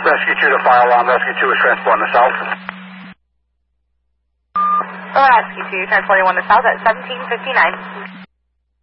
Rescue 2 to fire alarm. Rescue 2 is transporting the south. Rescue 2, transporting 1 to south at 1759.